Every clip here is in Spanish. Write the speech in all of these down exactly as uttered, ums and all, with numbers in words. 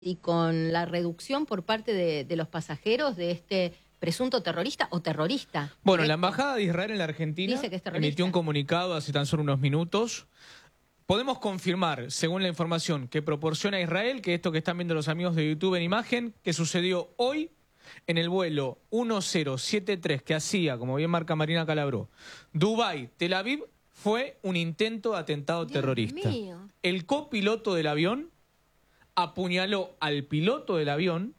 y con la reducción por parte de, de los pasajeros de este presunto terrorista o terrorista. Bueno, directo. la Embajada de Israel en la Argentina Dice que es terrorista. emitió un comunicado hace tan solo unos minutos. Podemos confirmar, según la información que proporciona Israel, que esto que están viendo los amigos de YouTube en imagen, que sucedió hoy en el vuelo uno cero siete tres que hacía, como bien marca Marina Calabró, Dubái-Tel Aviv, fue un intento de atentado Dios terrorista. mío. El copiloto del avión apuñaló al piloto del avión.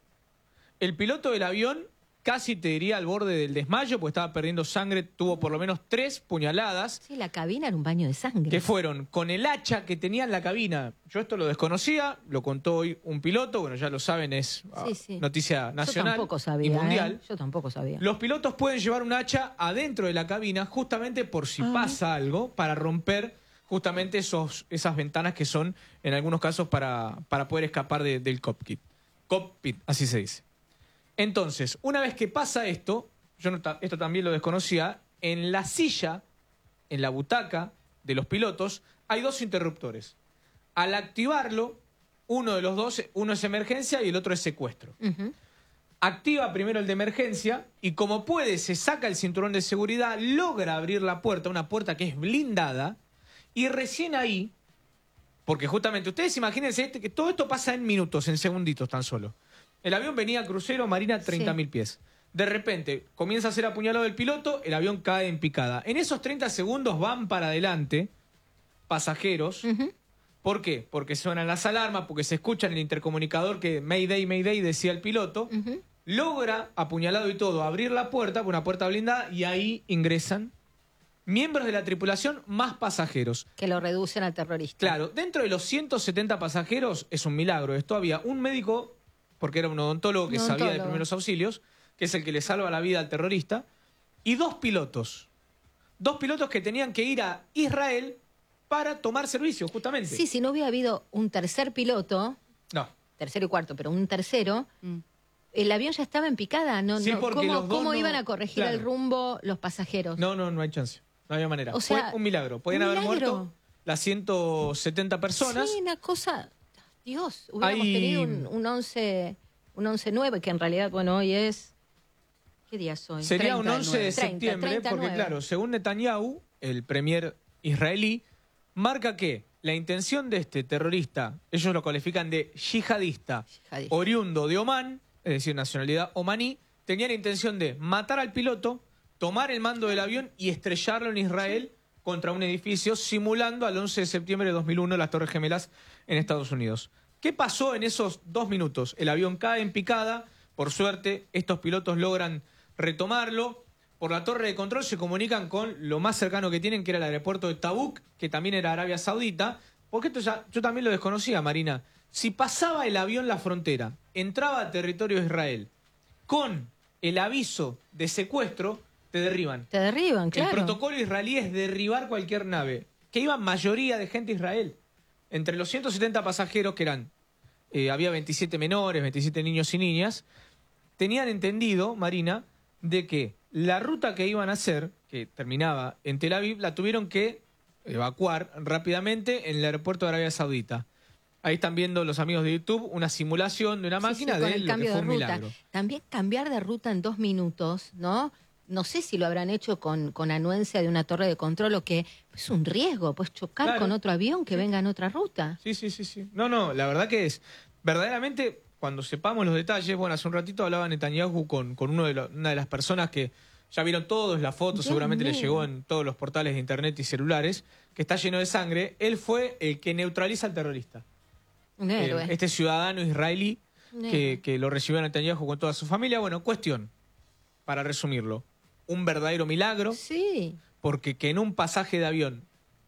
El piloto del avión casi te diría al borde del desmayo, porque estaba perdiendo sangre, tuvo por lo menos tres puñaladas. Sí, la cabina era un baño de sangre. Que fueron con el hacha que tenía en la cabina. Yo esto lo desconocía, lo contó hoy un piloto, bueno, ya lo saben, es Sí, sí. noticia nacional Yo tampoco sabía, y mundial. ¿eh? Yo tampoco sabía. Los pilotos pueden llevar un hacha adentro de la cabina justamente por si Ah. pasa algo, para romper justamente esos, esas ventanas que son, en algunos casos, para, para poder escapar de, del cockpit. Cockpit, así se dice. Entonces, una vez que pasa esto, yo no, esto también lo desconocía, en la silla, en la butaca de los pilotos, hay dos interruptores. Al activarlo, uno de los dos, uno es emergencia y el otro es secuestro. Uh-huh. Activa primero el de emergencia y como puede, se saca el cinturón de seguridad, logra abrir la puerta, una puerta que es blindada, y recién ahí, porque justamente, ustedes imagínense que todo esto pasa en minutos, en segunditos tan solo. El avión venía crucero Marina treinta mil pies. De repente, comienza a ser apuñalado el piloto, el avión cae en picada. En esos treinta segundos van para adelante pasajeros. Uh-huh. ¿Por qué? Porque suenan las alarmas, porque se escucha en el intercomunicador que Mayday, Mayday decía el piloto. Uh-huh. Logra, apuñalado y todo, abrir la puerta, una puerta blindada, y ahí ingresan miembros de la tripulación más pasajeros. Que lo reducen al terrorista. Claro, dentro de los ciento setenta pasajeros, es un milagro esto, había un médico, porque era un odontólogo que Un sabía de odontólogo. primeros auxilios, que es el que le salva la vida al terrorista, y dos pilotos. Dos pilotos que tenían que ir a Israel para tomar servicio, justamente. Sí, si no hubiera habido un tercer piloto, No. tercero y cuarto, pero un tercero, mm. el avión ya estaba en picada. No, Sí, no, porque ¿Cómo, los dos cómo no- iban a corregir claro. el rumbo los pasajeros? No, no, no hay chance. No había manera. O sea, Fue un milagro. Podían un haber milagro. muerto las ciento setenta personas. Sí, una cosa... Dios, hubiéramos Hay- tenido un, un once un once nueve, que en realidad, bueno, hoy es... ¿Qué día es hoy? Sería un treinta, once de treinta, septiembre, treinta, porque nueve. claro, según Netanyahu, el premier israelí, marca que la intención de este terrorista, ellos lo califican de yihadista, Yihadista. oriundo de Omán, es decir, nacionalidad omaní, tenía la intención de matar al piloto, tomar el mando del avión y estrellarlo en Israel contra un edificio, simulando al once de septiembre de dos mil uno las Torres Gemelas en Estados Unidos. ¿Qué pasó en esos dos minutos? El avión cae en picada, por suerte estos pilotos logran retomarlo. Por la torre de control se comunican con lo más cercano que tienen, que era el aeropuerto de Tabuk, que también era Arabia Saudita, porque esto ya, yo también lo desconocía, Marina. Si pasaba el avión la frontera, entraba a territorio de Israel, con el aviso de secuestro, te derriban. Te derriban, claro. El protocolo israelí es derribar cualquier nave, que iba mayoría de gente a Israel. Entre los ciento setenta pasajeros, que eran, eh, había veintisiete menores, veintisiete niños y niñas, tenían entendido, Marina, de que la ruta que iban a hacer, que terminaba en Tel Aviv, la tuvieron que evacuar rápidamente en el aeropuerto de Arabia Saudita. Ahí están viendo los amigos de YouTube una simulación de una Sí, sí, máquina con de el lo que cambio fue de un ruta. milagro. También cambiar de ruta en dos minutos, ¿no? No sé si lo habrán hecho con, con anuencia de una torre de control o que es un riesgo, pues chocar Claro. con otro avión que venga en otra ruta. Sí, sí, sí, sí. No, no, la verdad que es, verdaderamente, cuando sepamos los detalles, bueno, hace un ratito hablaba Netanyahu con, con uno de lo- una de las personas que ya vieron todos la foto, Dios seguramente les mío. llegó en todos los portales de internet y celulares, que está lleno de sangre. Él fue el que neutraliza al terrorista. Un Eh, héroe. este ciudadano israelí Un que, héroe. que lo recibió a Netanyahu con toda su familia. Bueno, cuestión, para resumirlo, un verdadero milagro, Sí. porque que en un pasaje de avión,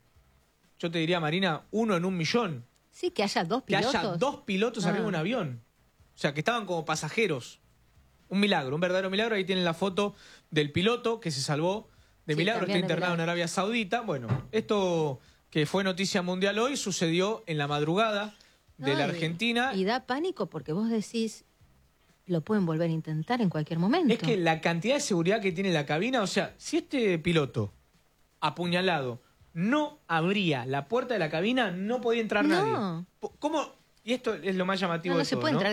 yo te diría, Marina, uno en un millón, Sí, que haya dos que pilotos. haya dos pilotos Ah. arriba de un avión. O sea, que estaban como pasajeros. Un milagro, un verdadero milagro. Ahí tienen la foto del piloto que se salvó de Sí, milagro, está también de internado en milagro. Arabia Saudita. Bueno, esto que fue noticia mundial hoy sucedió en la madrugada de No, la y- Argentina. Y da pánico porque vos decís, lo pueden volver a intentar en cualquier momento. Es que la cantidad de seguridad que tiene la cabina, o sea, si este piloto apuñalado no abría la puerta de la cabina, no podía entrar No. nadie. Po- ¿Cómo? Y esto es lo más llamativo No, no de se todo, puede ¿no? entrar